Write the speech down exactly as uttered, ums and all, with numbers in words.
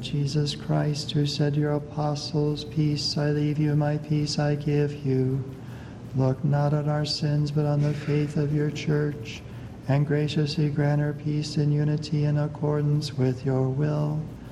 Jesus Christ, who said to your apostles, "Peace I leave you, my peace I give you," look not on our sins, but on the faith of your church, and graciously grant her peace and unity in accordance with your will.